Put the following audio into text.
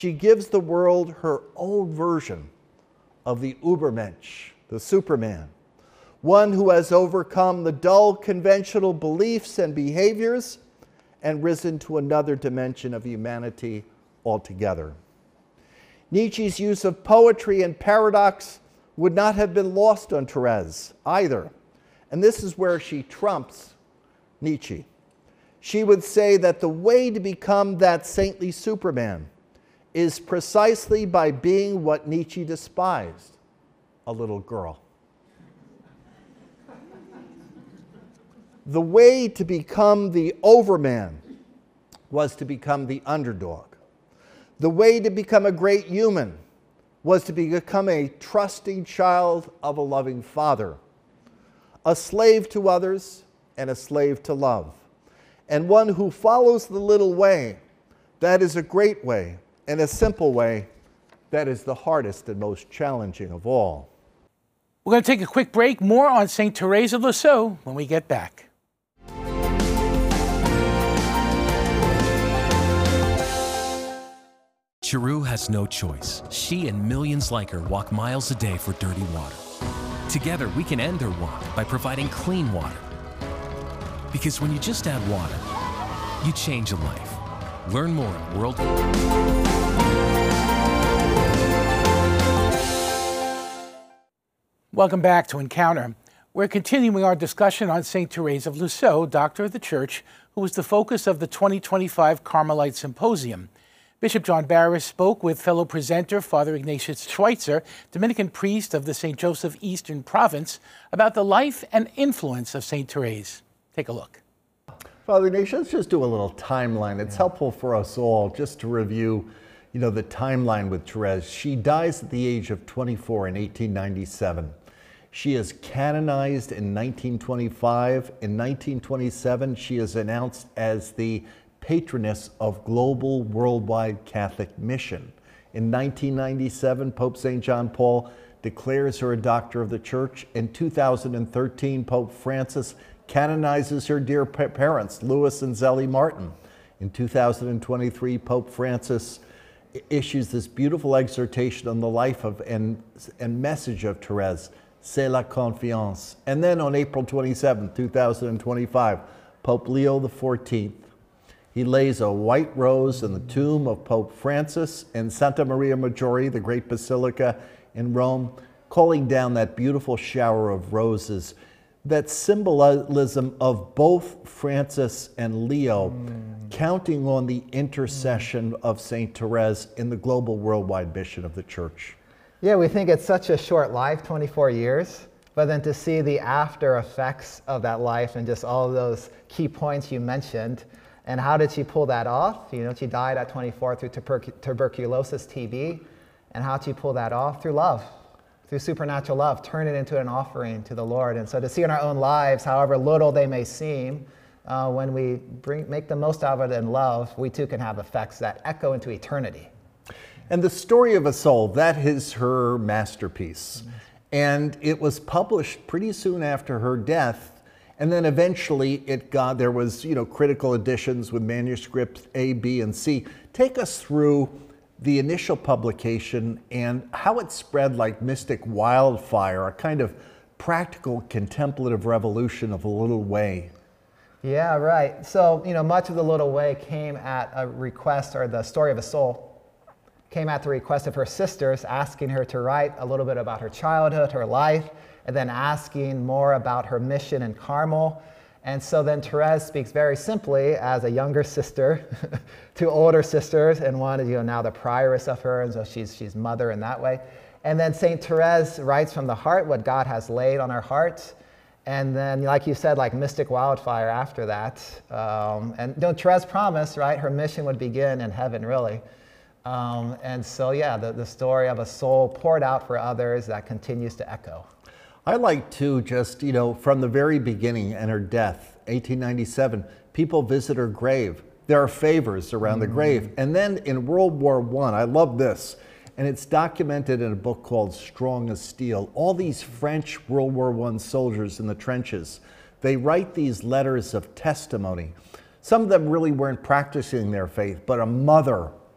She gives the world her own version of the Übermensch, the Superman, one who has overcome the dull conventional beliefs and behaviors and risen to another dimension of humanity altogether. Nietzsche's use of poetry and paradox would not have been lost on Therese either. And this is where she trumps Nietzsche. She would say that the way to become that saintly Superman is precisely by being what Nietzsche despised, a little girl. The way to become the overman was to become the underdog. The way to become a great human was to become a trusting child of a loving father, a slave to others and a slave to love, and one who follows the little way. That is a great way, and a simple way, that is the hardest and most challenging of all. We're going to take a quick break. More on St. Therese of Lisieux when we get back. Chiru has no choice. She and millions like her walk miles a day for dirty water. Together, we can end their walk by providing clean water. Because when you just add water, you change a life. Learn more at World. Welcome back to Encounter. We're continuing our discussion on St. Therese of Lisieux, Doctor of the Church, who was the focus of the 2025 Carmelite Symposium. Bishop John Barris spoke with fellow presenter Father Ignatius Schweitzer, Dominican priest of the St. Joseph Eastern Province, about the life and influence of St. Therese. Take a look. Father Ignatius, let's just do a little timeline. It's helpful for us all just to review, the timeline with Therese. She dies at the age of 24 in 1897. She is canonized in 1925. In 1927, she is announced as the patroness of global worldwide Catholic mission. In 1997, Pope St. John Paul declares her a doctor of the Church. In 2013, Pope Francis canonizes her dear parents, Louis and Zélie Martin. In 2023, Pope Francis issues this beautiful exhortation on the life of and message of Therese, C'est la confiance. And then on April 27, 2025, Pope Leo XIV, he lays a white rose in the tomb of Pope Francis in Santa Maria Maggiore, the great basilica in Rome, calling down that beautiful shower of roses, that symbolism of both Francis and Leo, counting on the intercession of St. Therese in the global worldwide mission of the Church. Yeah, we think it's such a short life, 24 years, but then to see the after effects of that life and just all of those key points you mentioned. And how did she pull that off? She died at 24 through tuberculosis, TB. And how did she pull that off? Through love, through supernatural love, turn it into an offering to the Lord. And so to see in our own lives, however little they may seem, when we make the most of it in love, we too can have effects that echo into eternity. And the story of a soul, that is her masterpiece. And it was published pretty soon after her death. And then eventually there was, critical editions with manuscripts A, B, and C. Take us through the initial publication and how it spread like mystic wildfire, a kind of practical contemplative revolution of a little way. Yeah, right. So, much of the little way came at a request, or the story of a soul came at the request of her sisters, asking her to write a little bit about her childhood, her life, and then asking more about her mission in Carmel. And so then Therese speaks very simply as a younger sister to older sisters, and one is now the prioress of her, and so she's mother in that way. And then St. Therese writes from the heart what God has laid on her heart. And then, like you said, like mystic wildfire after that. And Therese promised, right, her mission would begin in heaven, really. And so, yeah, the story of a soul poured out for others that continues to echo. I like to just, from the very beginning and her death, 1897, people visit her grave. There are favors around the grave. And then in World War I love this, and it's documented in a book called Strong as Steel. All these French World War I soldiers in the trenches, they write these letters of testimony. Some of them really weren't practicing their faith, but a mother